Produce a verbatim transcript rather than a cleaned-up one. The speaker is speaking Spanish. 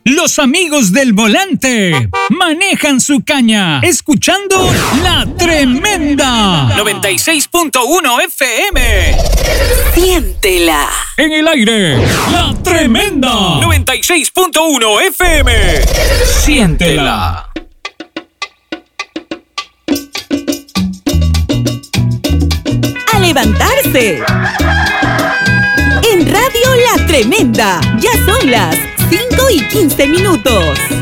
Los amigos del volante manejan su caña, escuchando La Tremenda. noventa y seis punto uno F M. Siéntela. En el aire, La Tremenda. noventa y seis punto uno F M. Siéntela. A levantarse. En Radio La Tremenda, ya son las cinco y quince minutos.